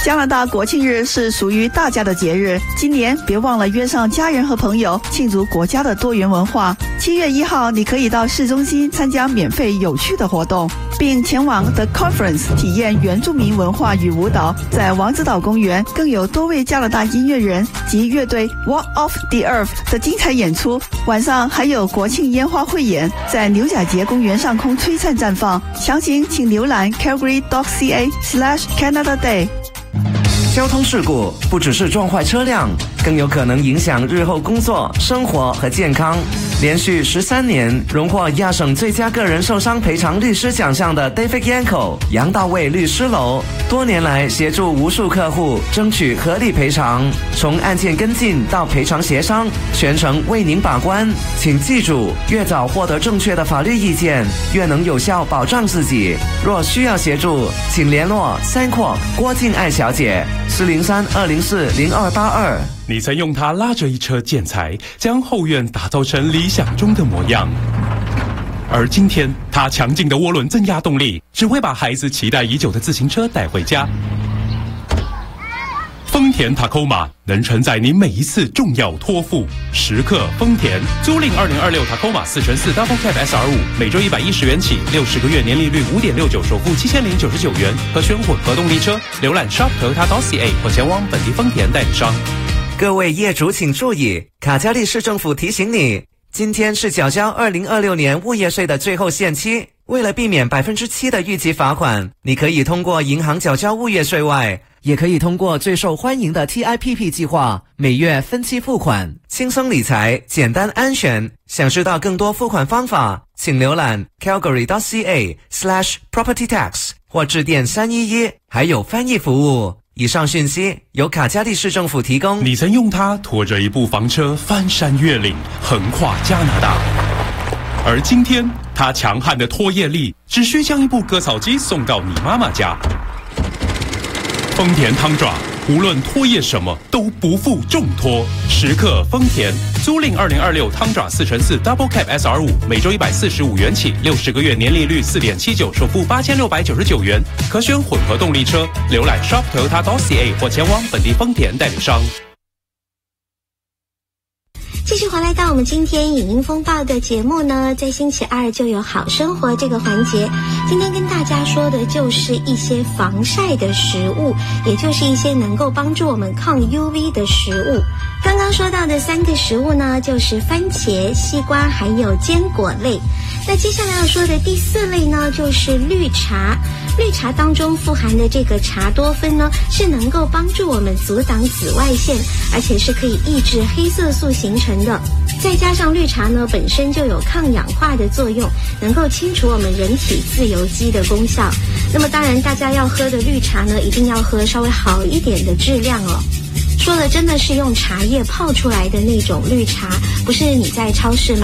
加拿大国庆日是属于大家的节日，今年别忘了约上家人和朋友，庆祝国家的多元文化。7月1号，你可以到市中心参加免费有趣的活动，并前往 The Conference 体验原住民文化与舞蹈。在王子岛公园更有多位加拿大音乐人及乐队 Walk Off the Earth 的精彩演出，晚上还有国庆烟花汇演，在牛仔节公园上空璀璨绽放。详情请浏览 calgary.ca/Canada Day。 交通事故不只是撞坏车辆，更有可能影响日后工作、生活和健康。连续13年荣获亚省最佳个人受伤赔偿律师奖项的 David Yanko 杨大卫律师楼，多年来协助无数客户争取合理赔偿，从案件跟进到赔偿协商，全程为您把关。请记住，越早获得正确的法律意见，越能有效保障自己。若需要协助，请联络Sanquok郭静爱小姐403-204-0282。 你曾用它拉着一车建材，将后院打造成理想中的模样。而今天，它强劲的涡轮增压动力，只会把孩子期待已久的自行车带回家。丰田 Tacoma 能承载你每一次重要托付。时刻丰田，租赁2026 Tacoma 4x4 Double Cab SR5，每周110元起，60个月年利率5.69%，首付7099元，可选混合动力车。浏览 shop.toyota.ca 或前往本地丰田代理商。 各位业主请注意，卡加利市政府提醒你，今天是缴交2026年物业税的最后限期。为了避免7%的预计罚款，你可以通过银行缴交物业税外，也可以通过最受欢迎的 TIPP 计划，每月分期付款，轻松理财，简单安全。想知道更多付款方法，请浏览 calgary.ca/property-tax 或致电311，还有翻译服务。以上讯息由卡加利市政府提供。 你曾用它拖着一部房车翻山越岭，横跨加拿大。而今天，它强悍的拖曳力只需将一部割草机送到你妈妈家。丰田汤爪，无论拖曳什么都不负重托。时刻丰田，租赁2026汤爪4x4 Double Cab SR5，每周145元起，60个月年利率4.79%，首付8699元，可选混合动力车。浏览 shop.toyota.ca 或前往本地丰田代理商。 继续回来到我们今天影音风暴的节目呢，在星期二就有好生活这个环节。今天跟大家说的就是一些防晒的食物，也就是一些能够帮助我们抗 UV 的食物。刚刚说到的3个食物呢，就是番茄、西瓜还有坚果类。那接下来要说的第4类呢，就是绿茶。绿茶当中富含的这个茶多酚呢，是能够帮助我们阻挡紫外线，而且是可以抑制黑色素形成的。再加上绿茶呢本身就有抗氧化的作用，能够清除我们人体自由基的功效。那么当然大家要喝的绿茶呢，一定要喝稍微好一点的质量哦。说的真的是用茶叶泡出来的那种绿茶，不是你在超市买